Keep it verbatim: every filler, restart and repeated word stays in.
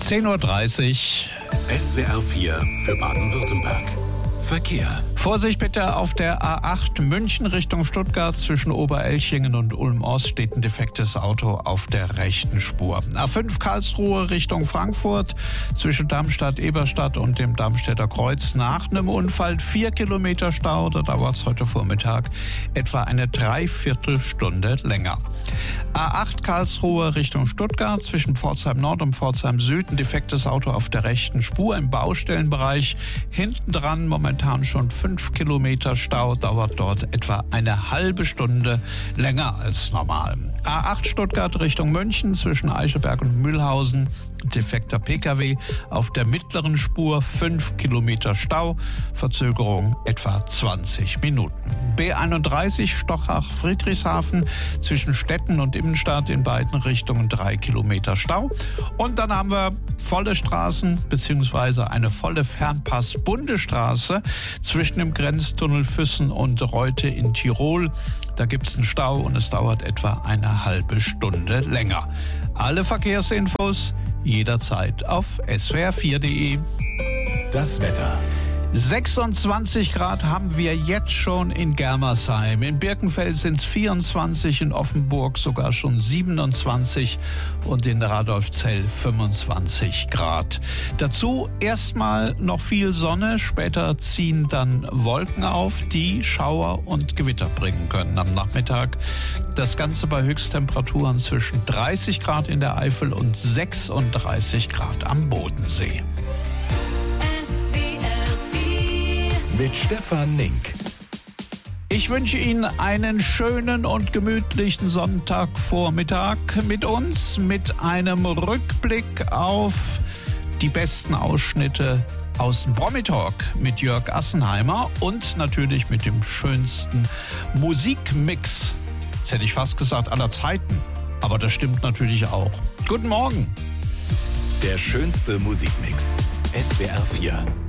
zehn Uhr dreißig. S W R vier für Baden-Württemberg. Verkehr. Vorsicht bitte, auf der A acht München Richtung Stuttgart zwischen Oberelchingen und Ulm-Ost steht ein defektes Auto auf der rechten Spur. A fünf Karlsruhe Richtung Frankfurt zwischen Darmstadt-Eberstadt und dem Darmstädter Kreuz nach einem Unfall vier Kilometer Stau. Da dauert es heute Vormittag etwa eine Dreiviertelstunde länger. A acht Karlsruhe Richtung Stuttgart zwischen Pforzheim Nord und Pforzheim Süd ein defektes Auto auf der rechten Spur im Baustellenbereich. Hinten dran momentan schon fünf Kilometer Stau, dauert dort etwa eine halbe Stunde länger als normal. A acht Stuttgart Richtung München zwischen Eichelberg und Mühlhausen, defekter P K W auf der mittleren Spur, fünf Kilometer Stau, Verzögerung etwa zwanzig Minuten. B einunddreißig Stochach-Friedrichshafen zwischen Stetten und Immenstadt in beiden Richtungen drei Kilometer Stau. Und dann haben wir volle Straßen bzw. eine volle Fernpass-Bundesstraße zwischen dem Grenztunnel Füssen und Reute in Tirol. Da gibt es einen Stau und es dauert etwa eine halbe Stunde länger. Alle Verkehrsinfos jederzeit auf S W R vier punkt de. Das Wetter. sechsundzwanzig Grad haben wir jetzt schon in Germersheim. In Birkenfeld sind es vierundzwanzig, in Offenburg sogar schon siebenundzwanzig und in Radolfzell fünfundzwanzig Grad. Dazu erstmal noch viel Sonne, später ziehen dann Wolken auf, die Schauer und Gewitter bringen können am Nachmittag. Das Ganze bei Höchsttemperaturen zwischen dreißig Grad in der Eifel und sechsunddreißig Grad am Bodensee. Mit Stefan Nink. Ich wünsche Ihnen einen schönen und gemütlichen Sonntagvormittag mit uns, mit einem Rückblick auf die besten Ausschnitte aus dem Promi-Talk mit Jörg Assenheimer und natürlich mit dem schönsten Musikmix, das hätte ich fast gesagt, aller Zeiten. Aber das stimmt natürlich auch. Guten Morgen. Der schönste Musikmix. S W R vier.